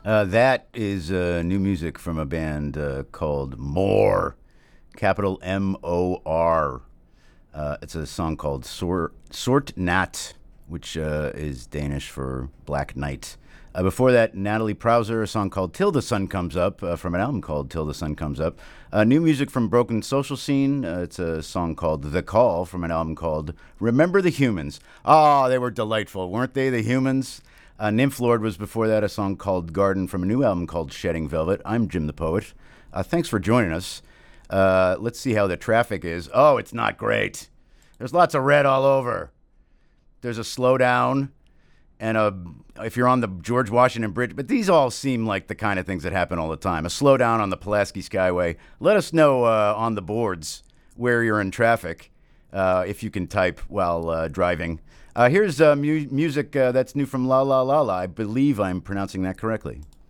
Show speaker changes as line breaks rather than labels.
That is new music from a band called More, capital Mor. It's a song called Sort Nat, which is Danish for Black Night. Before that, Natalie Prauser, a song called Till the Sun Comes Up from an album called Till the Sun Comes Up. New music from Broken Social Scene. It's a song called The Call from an album called Remember the Humans. Oh, they were delightful, weren't they, the humans? Nymph Lord was before that, a song called Garden from a new album called Shedding Velvet. I'm Jim the Poet. Thanks for joining us. Let's see how the traffic is. Oh, it's not great. There's lots of red all over. There's a slowdown, and if you're on the George Washington Bridge, but these all seem like the kind of things that happen all the time. A slowdown on the Pulaski Skyway. Let us know on the boards where you're in traffic if you can type while driving. Here's music that's new from La La La La. I believe I'm pronouncing that correctly.